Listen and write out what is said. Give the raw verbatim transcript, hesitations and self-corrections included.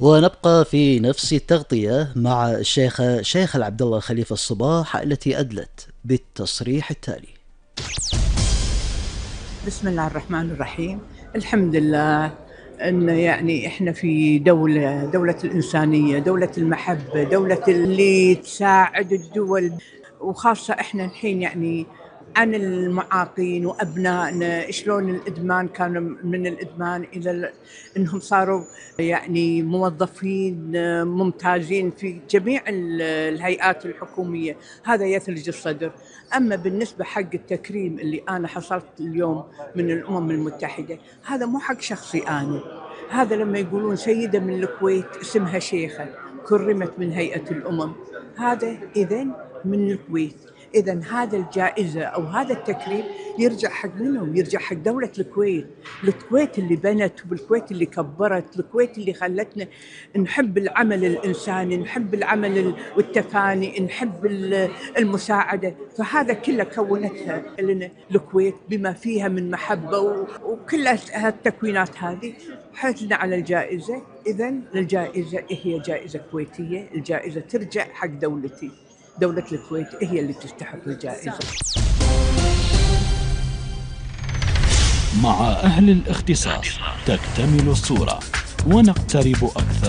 ونبقى في نفس التغطية مع الشيخة شيخة عبد الله خليفة الصباح التي أدلت بالتصريح التالي. بسم الله الرحمن الرحيم. الحمد لله أن يعني إحنا في دولة دولة الإنسانية، دولة المحبة، دولة اللي تساعد الدول، وخاصة إحنا الحين يعني عن المعاقين وأبنائنا شلون الإدمان كانوا من الإدمان إلى إنهم صاروا يعني موظفين ممتازين في جميع الهيئات الحكومية. هذا يثلج الصدر. أما بالنسبة حق التكريم اللي أنا حصلت اليوم من الأمم المتحدة، هذا مو حق شخصي أنا، هذا لما يقولون سيدة من الكويت اسمها شيخة كرمت من هيئة الأمم، هذا إذن من الكويت. إذن هذا الجائزة أو هذا التكريم يرجع حق منهم، يرجع حق دولة الكويت. الكويت اللي بنت، والكويت اللي كبرت، الكويت اللي خلتنا نحب العمل الإنساني، نحب العمل والتفاني، نحب المساعدة. فهذا كله كونتها لنا الكويت بما فيها من محبة، وكل هالتكوينات هذه حزنا على الجائزة. إذن الجائزة هي جائزة كويتية، الجائزة ترجع حق دولتي، دولة الكويت هي اللي تستحق الجائزة. مع أهل الاختصاص تكتمل الصورة ونقترب أكثر.